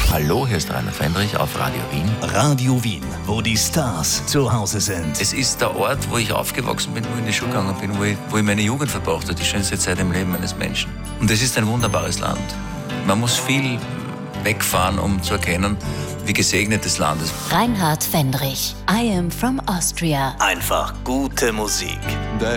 Hallo, hier ist Reinhard Fendrich auf Radio Wien. Radio Wien, wo die Stars zu Hause sind. Es ist der Ort, wo ich aufgewachsen bin, wo ich in die Schule gegangen bin, wo ich meine Jugend verbracht habe, die schönste Zeit im Leben eines Menschen. Und es ist ein wunderbares Land. Man muss viel wegfahren, um zu erkennen, wie gesegnet das Land ist. Reinhard Fendrich, I am from Austria. Einfach gute Musik. Der